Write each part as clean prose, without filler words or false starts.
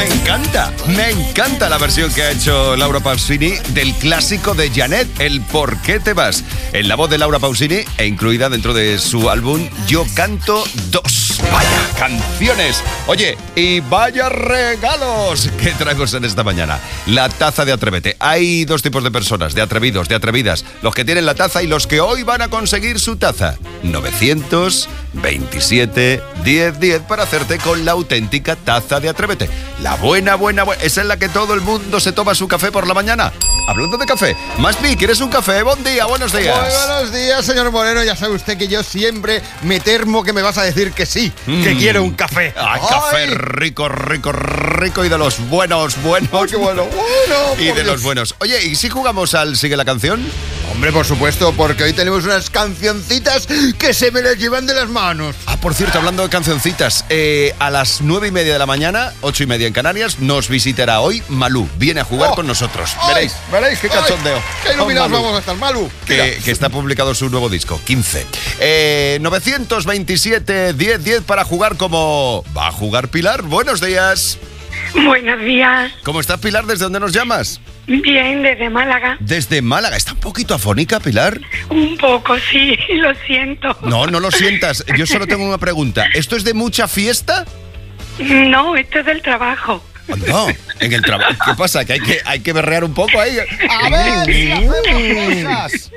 Me encanta la versión que ha hecho Laura Pausini del clásico de Janet, El ¿Por qué te vas? En la voz de Laura Pausini e incluida dentro de su álbum Yo canto 2. ¡Vaya canciones! Oye, y vaya regalos que traemos en esta mañana. La taza de Atrévete. Hay dos tipos de personas, de atrevidos, de atrevidas. Los que tienen la taza y los que hoy van a conseguir su taza. 927 10 10 para hacerte con la auténtica taza de Atrévete. La buena. Esa es la que todo el mundo se toma su café por la mañana. Hablando de café, Maspi, ¿quieres un café? Buen día, buenos días. Muy buenos días, señor Moreno. Ya sabe usted que yo siempre me termo que me vas a decir que sí, que quiero un café. ¡Ay, café rico y de los buenos! ¡Ay, qué bueno! Y de los buenos. Oye, ¿y si jugamos al Sigue la Canción? Hombre, por supuesto, porque hoy tenemos unas cancioncitas que se me las llevan de las manos. Ah, por cierto, hablando de cancioncitas, a las 9:30 de la mañana, 8:30 en Canarias, nos visitará hoy Malú. Viene a jugar con nosotros. Veréis qué cachondeo. ¡Qué iluminados vamos a estar, Malú! Que está publicado su nuevo disco, 15. 927 10 10 para jugar como... ¿Va a jugar Pilar? Buenos días. Buenos días. ¿Cómo estás, Pilar? ¿Desde dónde nos llamas? Bien, desde Málaga. Desde Málaga. ¿Está un poquito afónica, Pilar? Un poco, sí, lo siento. No lo sientas. Yo solo tengo una pregunta. ¿Esto es de mucha fiesta? No, esto es del trabajo. No, en el trabajo. ¿Qué pasa? ¿Que hay que berrear un poco ahí? A ver, si hacemos cosas.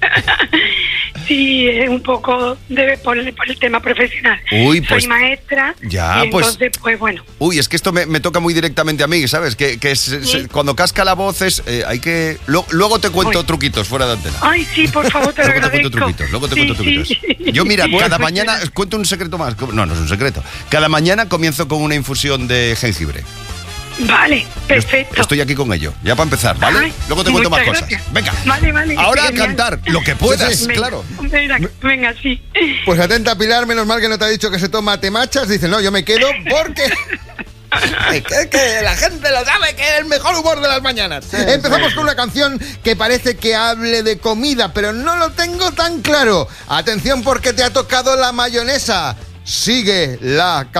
Sí, un poco por el tema profesional. Uy, pues... Soy maestra. Ya, y entonces, pues bueno. Uy, es que esto me toca muy directamente a mí, ¿sabes? Que cuando casca la voz hay que... Luego te cuento truquitos fuera de antena. Ay, sí, por favor, te lo agradezco. Luego te cuento truquitos. Yo, mira, cada mañana... Cuento un secreto más. No es un secreto. Cada mañana comienzo con una infusión de jengibre. Vale, perfecto. Estoy aquí con ello, ya para empezar, ¿vale? Ay, luego te cuento más gracias. cosas. Venga, vale. Ahora Genial. a cantar, lo que puedas, Sí. claro. Venga, sí. Pues atenta, Pilar, menos mal que no te ha dicho que se toma temachas. Dice, no, yo me quedo porque... que la gente lo sabe, que es el mejor humor de las mañanas. Empezamos con una canción que parece que hable de comida, pero no lo tengo tan claro. Atención porque te ha tocado la mayonesa. Sigue la canción.